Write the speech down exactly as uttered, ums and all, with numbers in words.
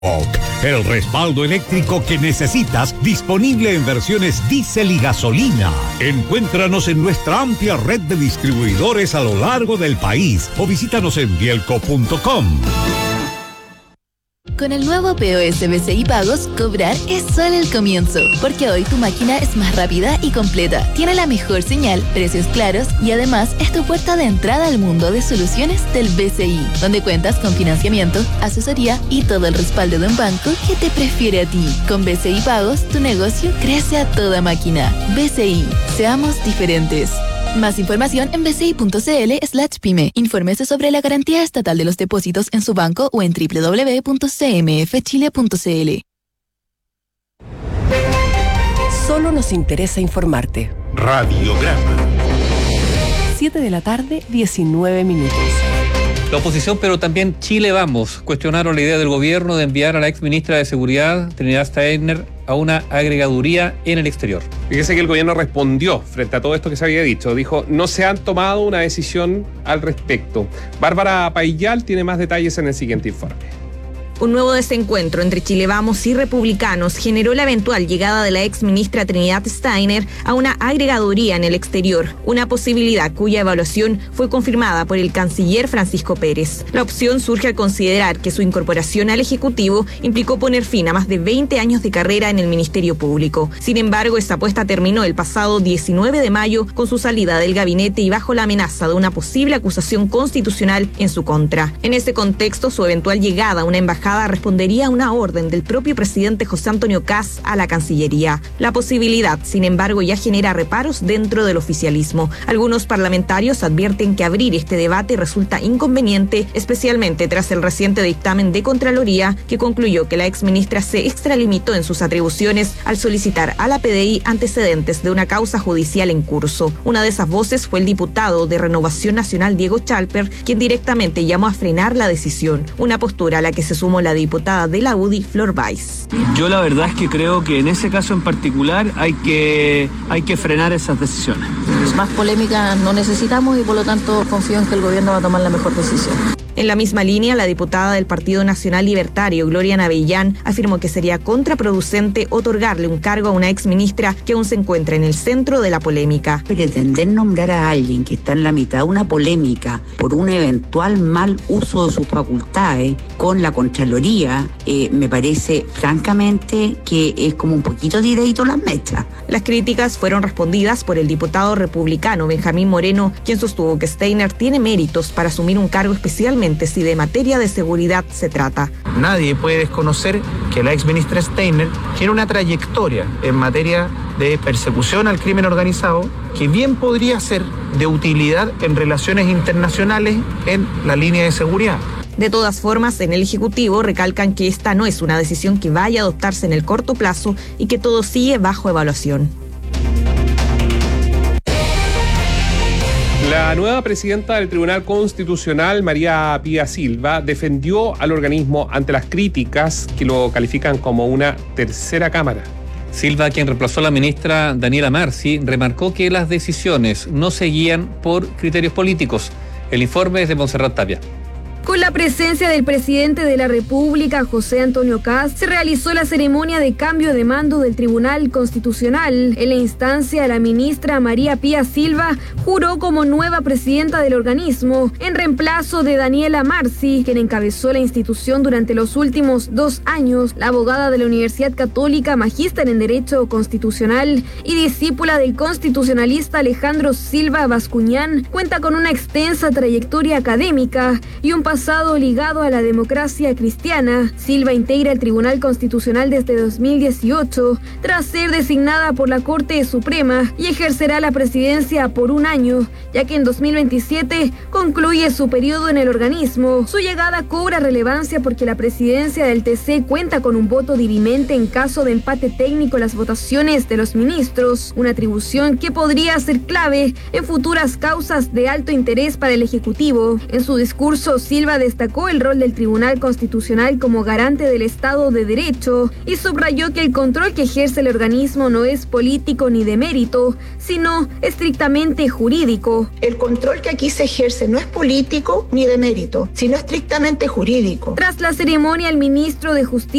El respaldo eléctrico que necesitas, disponible en versiones diésel y gasolina. Encuéntranos en nuestra amplia red de distribuidores a lo largo del país o visítanos en bielco punto com. Con el nuevo P O S B C I Pagos, cobrar es solo el comienzo, porque hoy tu máquina es más rápida y completa, tiene la mejor señal, precios claros y además es tu puerta de entrada al mundo de soluciones del B C I, donde cuentas con financiamiento, asesoría y todo el respaldo de un banco que te prefiere a ti. Con B C I Pagos, tu negocio crece a toda máquina. B C I, seamos diferentes. Más información en bci.cl slash pyme. Infórmese sobre la garantía estatal de los depósitos en su banco o en doble u doble u doble u punto c m f chile punto c l. Solo nos interesa informarte. Radiograma. siete de la tarde, diecinueve minutos. La oposición, pero también Chile Vamos, cuestionaron la idea del gobierno de enviar a la ex ministra de Seguridad, Trinidad Steiner, a una agregaduría en el exterior. Fíjese que el gobierno respondió frente a todo esto que se había dicho. Dijo, no se han tomado una decisión al respecto. Bárbara Paillal tiene más detalles en el siguiente informe. Un nuevo desencuentro entre Chile Vamos y republicanos generó la eventual llegada de la ex ministra Trinidad Steiner a una agregaduría en el exterior, una posibilidad cuya evaluación fue confirmada por el canciller Francisco Pérez. La opción surge al considerar que su incorporación al Ejecutivo implicó poner fin a más de veinte años de carrera en el Ministerio Público. Sin embargo, esta apuesta terminó el pasado diecinueve de mayo con su salida del gabinete y bajo la amenaza de una posible acusación constitucional en su contra. En ese contexto, su eventual llegada a una embajada respondería a una orden del propio presidente José Antonio Kast a la Cancillería. La posibilidad, sin embargo, ya genera reparos dentro del oficialismo. Algunos parlamentarios advierten que abrir este debate resulta inconveniente, especialmente tras el reciente dictamen de Contraloría que concluyó que la exministra se extralimitó en sus atribuciones al solicitar a la P D I antecedentes de una causa judicial en curso. Una de esas voces fue el diputado de Renovación Nacional Diego Chalper, quien directamente llamó a frenar la decisión, una postura a la que se sumó la diputada de la U D I, Flor Báez. Yo la verdad es que creo que en ese caso en particular hay que, hay que frenar esas decisiones. Más polémica no necesitamos y por lo tanto confío en que el gobierno va a tomar la mejor decisión. En la misma línea, la diputada del Partido Nacional Libertario, Gloria Navellán, afirmó que sería contraproducente otorgarle un cargo a una exministra que aún se encuentra en el centro de la polémica. Pretender nombrar a alguien que está en la mitad de una polémica por un eventual mal uso de sus facultades con la Contraloría, eh, me parece francamente que es como un poquito directo las mechas. Las críticas fueron respondidas por el diputado republicano Benjamín Moreno, quien sostuvo que Steiner tiene méritos para asumir un cargo especialmente si de materia de seguridad se trata. Nadie puede desconocer que la exministra Steiner tiene una trayectoria en materia de persecución al crimen organizado que bien podría ser de utilidad en relaciones internacionales en la línea de seguridad. De todas formas, en el Ejecutivo recalcan que esta no es una decisión que vaya a adoptarse en el corto plazo y que todo sigue bajo evaluación. La nueva presidenta del Tribunal Constitucional, María Pía Silva, defendió al organismo ante las críticas que lo califican como una tercera cámara. Silva, quien reemplazó a la ministra Daniela Marci, remarcó que las decisiones no se guían por criterios políticos. El informe es de Montserrat Tapia. Con la presencia del presidente de la República, José Antonio Kast, se realizó la ceremonia de cambio de mando del Tribunal Constitucional. En la instancia, la ministra María Pía Silva juró como nueva presidenta del organismo, en reemplazo de Daniela Marci, quien encabezó la institución durante los últimos dos años. La abogada de la Universidad Católica, magíster en Derecho Constitucional y discípula del constitucionalista Alejandro Silva Bascuñán, cuenta con una extensa trayectoria académica y un pasado ligado a la democracia cristiana. Silva integra el Tribunal Constitucional desde dos mil dieciocho, tras ser designada por la Corte Suprema, y ejercerá la presidencia por un año, ya que en dos mil veintisiete concluye su periodo en el organismo. Su llegada cobra relevancia porque la presidencia del T C cuenta con un voto dirimente en caso de empate técnico en las votaciones de los ministros, una atribución que podría ser clave en futuras causas de alto interés para el Ejecutivo. En su discurso, Silva Silva destacó el rol del Tribunal Constitucional como garante del Estado de Derecho y subrayó que el control que ejerce el organismo no es político ni de mérito, sino estrictamente jurídico. El control que aquí se ejerce no es político ni de mérito, sino estrictamente jurídico. Tras la ceremonia, el ministro de Justicia